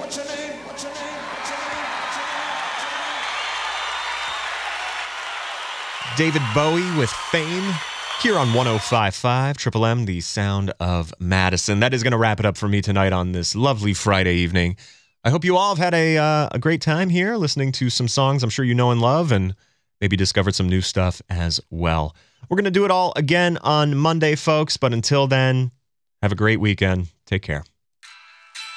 David Bowie with Fame here on 105.5 Triple M, the sound of Madison. That is going to wrap it up for me tonight on this lovely Friday evening. I hope you all have had a great time here listening to some songs I'm sure you know and love, and maybe discovered some new stuff as well. We're going to do it all again on Monday, folks, but until then, have a great weekend. Take care.